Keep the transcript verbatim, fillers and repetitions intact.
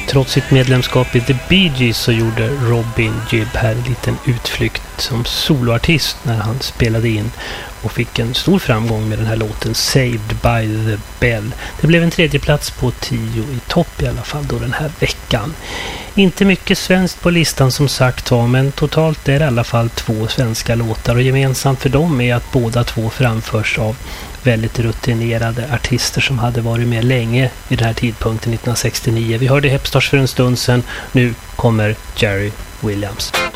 Trots sitt medlemskap i The Bee Gees så gjorde Robin Gibb här en liten utflykt som soloartist när han spelade in och fick en stor framgång med den här låten Saved by the Bell. Det blev en tredje plats på tio i topp i alla fall då den här veckan. Inte mycket svenskt på listan som sagt var, men totalt är det i alla fall två svenska låtar och gemensamt för dem är att båda två framförs av väldigt rutinerade artister som hade varit med länge i den här tidpunkten nittonhundrasextionio. Vi hörde Hepstars för en stund sedan, nu kommer Jerry Williams.